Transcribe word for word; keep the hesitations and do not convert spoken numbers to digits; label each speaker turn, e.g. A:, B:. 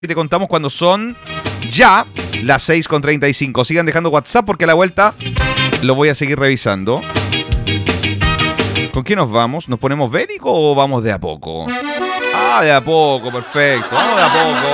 A: y te contamos cuando son ya las seis con treinta y cinco. Sigan dejando WhatsApp porque a la vuelta lo voy a seguir revisando. ¿Con qué nos vamos? ¿Nos ponemos bélico o vamos de a poco? Ah, de a poco, perfecto. Vamos de a poco.